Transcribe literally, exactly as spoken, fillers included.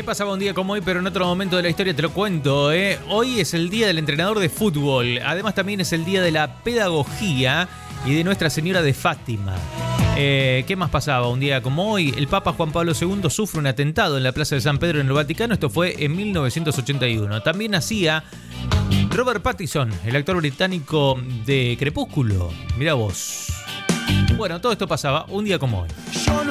¿Qué pasaba un día como hoy, pero en otro momento de la historia? Te lo cuento, ¿eh? Hoy es el día del entrenador de fútbol. Además también es el día de la pedagogía y de Nuestra Señora de Fátima. Eh, ¿Qué más pasaba un día como hoy? El Papa Juan Pablo segundo sufre un atentado en la Plaza de San Pedro en el Vaticano. Esto fue en mil novecientos ochenta y uno. También nacía Robert Pattinson, el actor británico de Crepúsculo. Mirá vos. Bueno, todo esto pasaba un día como hoy.